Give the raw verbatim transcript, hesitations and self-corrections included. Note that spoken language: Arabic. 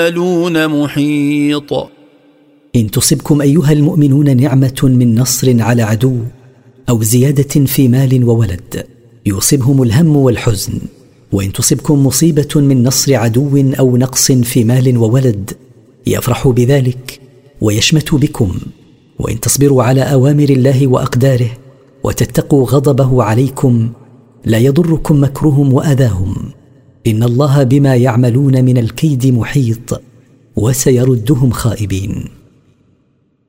يعملون محيط. إن تصبكم أيها المؤمنون نعمة من نصر على عدو أو زيادة في مال وولد يصيبهم الهم والحزن، وإن تصبكم مصيبة من نصر عدو أو نقص في مال وولد يفرحوا بذلك ويشمتوا بكم، وإن تصبروا على أوامر الله وأقداره وتتقوا غضبه عليكم لا يضركم مكرهم وأذاهم، إن الله بما يعملون من الكيد محيط وسيردهم خائبين.